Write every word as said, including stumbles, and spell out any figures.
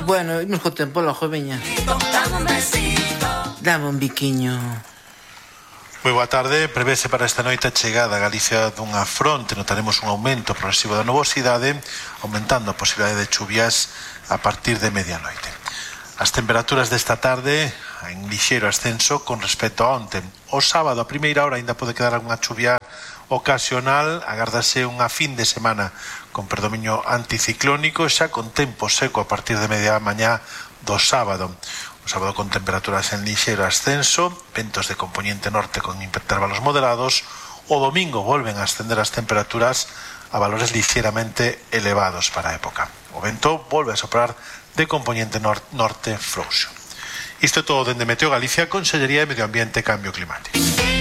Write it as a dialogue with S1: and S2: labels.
S1: Bueno, imos co tempo logo, veña. Dame un biquiño.
S2: Moi boa tarde. Prevese para esta noite a chegada a Galicia dunha fronte. Notaremos un aumento progresivo da nubosidade, aumentando a posibilidade de chuvias a partir de medianoite. As temperaturas desta tarde en lixeiro ascenso con respecto a onte. O sábado a primeira hora ainda pode quedar algunha chuvia ocasional. Agárdase unha fin de semana con predominio anticiclónico, xa con tempo seco a partir de media mañá do sábado. O sábado con temperaturas en lixeiro ascenso, ventos de componente norte con intervalos moderados. O domingo volven a ascender as temperaturas a valores ligeramente elevados para a época. O vento volve a soprar de componente nor norte frouxo. Isto é todo dende Meteo Galicia, Consellería de Medio Ambiente e Cambio Climático.